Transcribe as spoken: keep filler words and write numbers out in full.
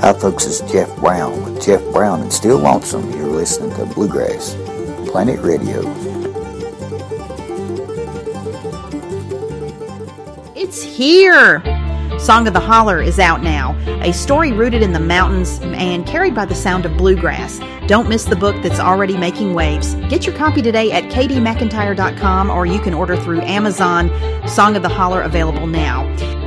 Hi folks, it's Jeff Brown with Jeff Brown and Still Lonesome. You're listening to Bluegrass Planet Radio. It's here! Song of the Holler is out now, a story rooted in the mountains and carried by the sound of bluegrass. Don't miss the book that's already making waves. Get your copy today at k d mcintyre dot com or you can order through Amazon. Song of the Holler available now.